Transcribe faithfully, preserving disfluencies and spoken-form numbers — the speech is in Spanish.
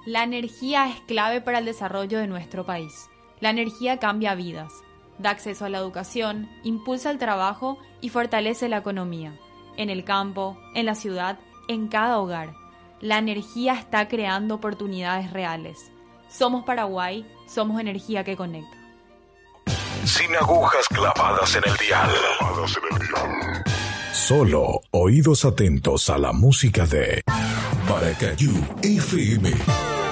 La energía es clave para el desarrollo de nuestro país. La energía cambia vidas, da acceso a la educación, impulsa el trabajo y fortalece la economía. En el campo, en la ciudad, en cada hogar. La energía está creando oportunidades reales. Somos Paraguay, somos energía que conecta. Sin agujas clavadas en el dial. Clavadas en el dial. Solo oídos atentos a la música de Maracayú F M.